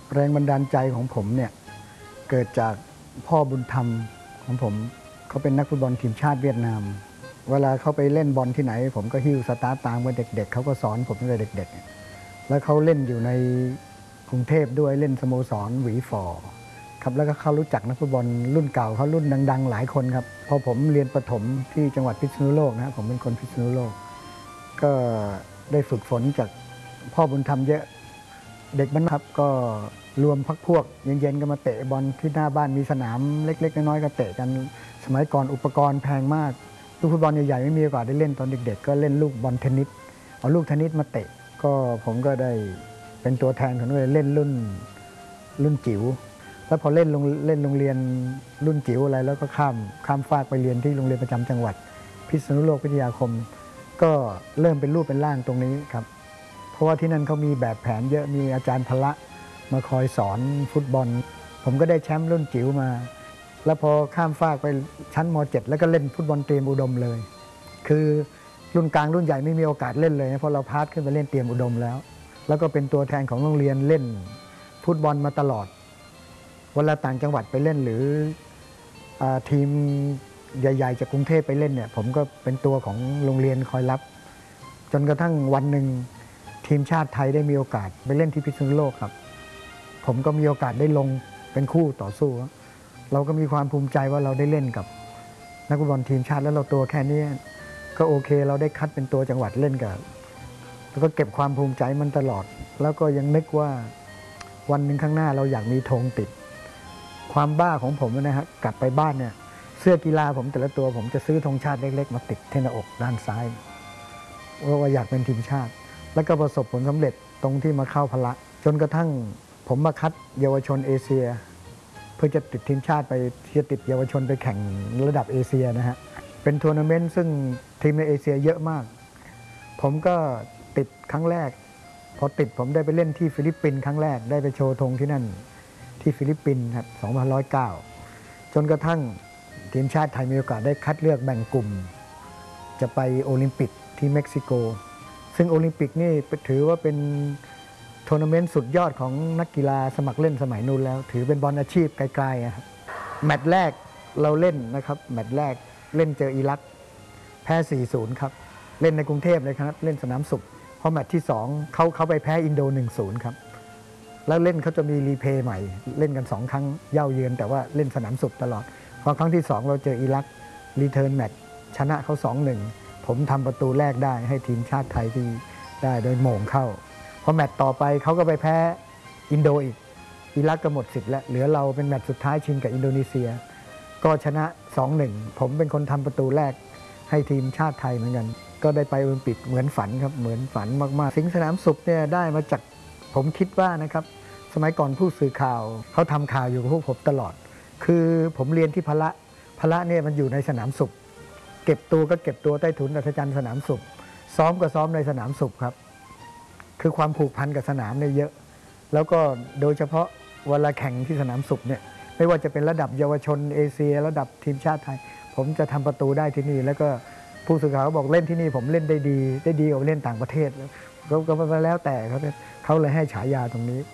แรงบันดาลใจของผมเนี่ยเกิดจากพ่อบุญธรรมของผมเขาเป็นนักฟุตบอลทีมชาติเวียดนามเวลาเขาไปเล่นบอลที่ไหนผมก็หิ้วสตาร์ตามกับเด็กๆเขาก็สอนผมตั้งแต่เด็กๆแล้วเขาเล่นอยู่ในกรุงเทพด้วยเล่นสโมสรหวีฝอครับแล้วก็เขารู้จักนักฟุตบอลรุ่นเก่าเขารุ่นดังๆหลายคนครับพอผมเรียนประถมที่จังหวัดพิษณุโลกนะผมเป็นคนพิษณุโลกก็ได้ฝึกฝนจากพ่อบุญธรรมเยอะเด็กบ้านครับก็รวมพักพวกเย็นๆก็มาเตะบอลที่หน้าบ้านมีสนามเล็กๆน้อยๆก็เตะกันสมัยก่อนอุปกรณ์แพงมากลูกฟุตบอลใหญ่ๆไม่มีโอกาสได้เล่นตอนเด็กๆก็เล่นลูกบอลเทนนิสเอาลูกเทนนิสมาเตะก็ผมก็ได้เป็นตัวแทนของเลยเล่นรุ่นจิ๋วแล้วพอเล่นโรงเรียนรุ่นจิ๋วอะไรแล้วก็ข้ามฟากไปเรียนที่โรงเรียนประจำจังหวัดพิษณุโลกวิทยาคมก็เริ่มเป็นรูปเป็นร่างตรงนี้ครับเพราะว่าที่นั่นเขามีแบบแผนเยอะมีอาจารย์พละมาคอยสอนฟุตบอลผมก็ได้แชมป์รุ่นจิ๋วมาแล้วพอข้ามฟากไปชั้นม.7 แล้วก็เล่นฟุตบอลเตรียมอุดมเลยคือรุ่นกลางรุ่นใหญ่ไม่มีโอกาสเล่นเลยเพราะเราพาสขึ้นไปเล่นเตรียมอุดมแล้วก็เป็นตัวแทนของโรงเรียนเล่นฟุตบอลมาตลอดเวลาต่างจังหวัดไปเล่นหรือทีมใหญ่ๆจากกรุงเทพไปเล่นเนี่ยผมก็เป็นตัวของโรงเรียนคอยรับจนกระทั่งวันหนึ่งทีมชาติไทยได้มีโอกาสไปเล่นที่พิษณุโลกครับผมก็มีโอกาสได้ลงเป็นคู่ต่อสู้เราก็มีความภูมิใจว่าเราได้เล่นกับนักฟุตบอลทีมชาติแล้วเราตัวแค่นี้ก็โอเคเราได้คัดเป็นตัวจังหวัดเล่นกับแล้วก็เก็บความภูมิใจมันตลอดแล้วก็ยังนึกว่าวันหนึ่งข้างหน้าเราอยากมีธงติดความบ้าของผมนะฮะกลับไปบ้านเนี่ยเสื้อกีฬาผมแต่ละตัวผมจะซื้อธงชาติเล็กๆมาติดที่หน้าอกด้านซ้ายว่าอยากเป็นทีมชาติแล้วก็ประสบผลสำเร็จตรงที่มาเข้าพละจนกระทั่งผมมาคัดเยาวชนเอเชียเพื่อจะติดทีมชาติไปจะติดเยาวชนไปแข่งระดับเอเชียนะฮะเป็นทัวร์นาเมนต์ซึ่งทีมในเอเชียเยอะมากผมก็ติดครั้งแรกพอติดผมได้ไปเล่นที่ฟิลิปปินส์ครั้งแรกได้ไปโชว์ธงที่นั่นที่ฟิลิปปินส์ครับ2509จนกระทั่งทีมชาติไทยมีโอกาสได้คัดเลือกแบ่งกลุ่มจะไปโอลิมปิกที่เม็กซิโกซึ่งโอลิมปิกนี่ถือว่าเป็นทัวร์นาเมนต์สุดยอดของนักกีฬาสมัครเล่นสมัยนู้นแล้วถือเป็นบอลอาชีพไกลๆครับแมตช์แรกเราเล่นนะครับแมตช์แรกเล่นเจออิรักแพ้ 4-0 ครับเล่นในกรุงเทพเลยครับเล่นสนามสุขพอแมตช์ที่2เขาไปแพ้อินโด 1-0 ครับแล้วเล่นเขาจะมีรีเพย์ใหม่เล่นกัน2ครั้งเย่าเยือนแต่ว่าเล่นสนามสุขตลอดพอครั้งที่2เราเจออิรักรีเทิร์นแมตช์ชนะเขา 2-1 ผมทำประตูแรกได้ให้ทีมชาติไทยที่ได้โดยโหม่งเข้าพอแมตช์ต่อไปเขาก็ไปแพ้อินโดอีกอิรักก็หมดสิทธิ์แล้วเหลือเราเป็นแมตช์สุดท้ายชิงกับอินโดนีเซียก็ชนะ 2-1 ผมเป็นคนทำประตูแรกให้ทีมชาติไทยเหมือนกันก็ได้ไปโอลิมปิกเหมือนฝันครับเหมือนฝันมากๆสิงห์สนามสุขเนี่ยได้มาจากผมคิดว่านะครับสมัยก่อนผู้สื่อข่าวเขาทำข่าวอยู่กับพวกผมตลอดคือผมเรียนที่พละเนี่ยมันอยู่ในสนามสุขเก็บตัวก็เก็บตัวใต้ถุนอัศจรรย์สนามสุขซ้อมก็ซ้อมในสนามสุขครับคือความผูกพันกับสนามเนี่ยเยอะแล้วก็โดยเฉพาะเวลาแข่งที่สนามสุขเนี่ยไม่ว่าจะเป็นระดับเยาวชนเอเชียระดับทีมชาติไทยผมจะทำประตูได้ที่นี่แล้วก็ผู้สื่อข่าวบอกเล่นที่นี่ผมเล่นได้ดีกว่าเล่นต่างประเทศแล้วก็แล้วแต่เขาเลยให้ฉายาตรงนี้